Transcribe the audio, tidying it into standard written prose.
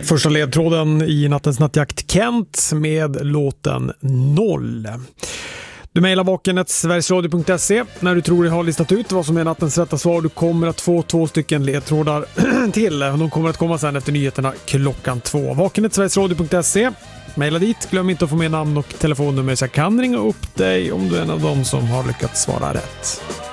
Första ledtråden i nattens nattjakt Kent med låten 0. Du mejlar vaken@sverigesradio.se när du tror dig ha listat ut vad som är nattens rätta svar. Du kommer att få 2 stycken ledtrådar till. De kommer att komma sen efter nyheterna klockan 2. Vaken@sverigesradio.se. Mejla dit. Glöm inte att få med namn och telefonnummer så jag kan ringa upp dig om du är en av dem som har lyckats svara rätt.